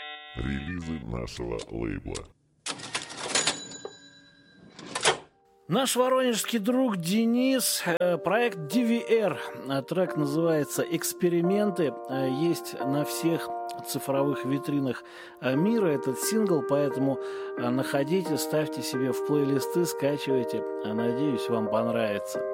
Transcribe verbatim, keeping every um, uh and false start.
Релизы нашего лейбла. Наш воронежский друг Денис, проект ди ви ар, трек называется «Эксперименты», есть на всех цифровых витринах мира этот сингл, поэтому находите, ставьте себе в плейлисты, скачивайте, надеюсь, вам понравится.